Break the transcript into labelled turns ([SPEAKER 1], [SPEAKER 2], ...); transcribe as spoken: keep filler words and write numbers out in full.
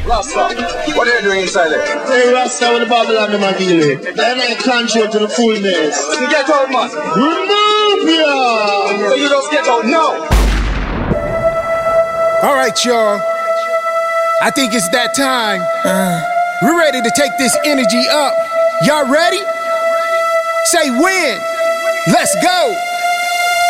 [SPEAKER 1] Rasta, what are you doing inside there?
[SPEAKER 2] Hey, Rasta with the Babylon, the Magili. Then I control to the fullness.
[SPEAKER 1] Get out, man.
[SPEAKER 2] Remove ya!
[SPEAKER 1] So you just get out now.
[SPEAKER 3] All right, y'all. I think it's that time. Uh, we're ready to take this energy up. Y'all ready? Say when. Let's go.